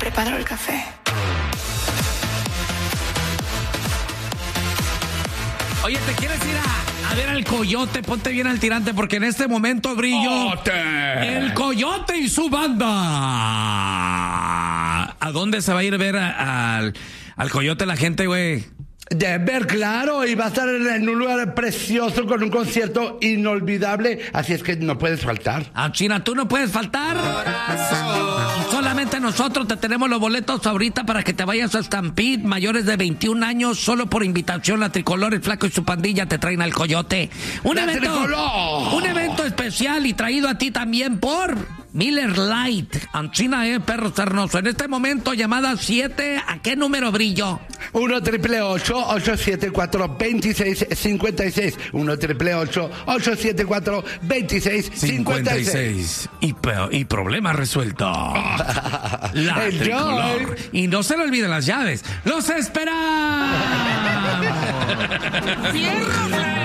preparo el café. Oye, ¿te quieres ir a ver al Coyote? Ponte bien al tirante porque en este momento, Brillo, el Coyote y su banda. ¿A dónde se va a ir a ver al Coyote la gente, güey? Denver, claro, y va a estar en un lugar precioso con un concierto inolvidable, así es que no puedes faltar. Ah, China, tú no puedes faltar. Solamente nosotros te tenemos los boletos ahorita para que te vayas a Stampede, mayores de 21 años, solo por invitación. La Tricolor, el Flaco y su pandilla te traen al Coyote. Un evento especial y traído a ti también por Miller Lite. China, perro sarnoso. En este momento, llamada 7, ¿a qué número, Brillo? 1-888-874-2656. 1-888-874-2656. Y problema resuelto. La Tricolor. Y no se le olviden las llaves. ¡Los esperamos!